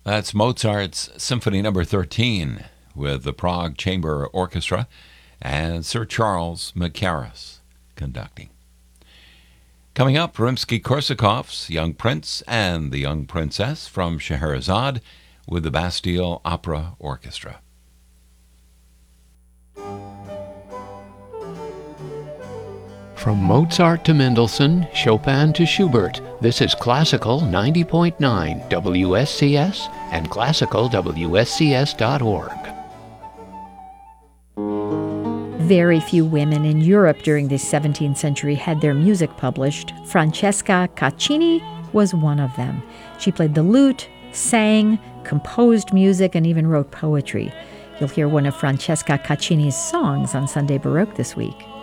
That's Mozart's Symphony Number 13 with the Prague Chamber Orchestra and Sir Charles Mackerras conducting. Coming up, Rimsky-Korsakov's Young Prince and the Young Princess from Scheherazade with the Bastille Opera Orchestra. From Mozart to Mendelssohn, Chopin to Schubert, this is Classical 90.9 WSCS and classicalwscs.org. Very few women in Europe during the 17th century had their music published. Francesca Caccini was one of them. She played the lute, sang, composed music, and even wrote poetry. You'll hear one of Francesca Caccini's songs on Sunday Baroque this week.